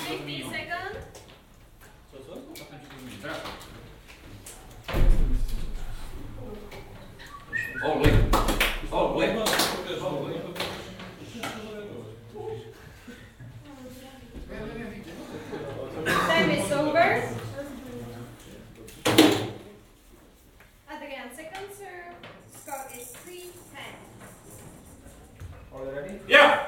50 seconds. Oh, wait. Oh, wait. Time is over. And again, second serve. Score is 3-10. Are you ready? Yeah.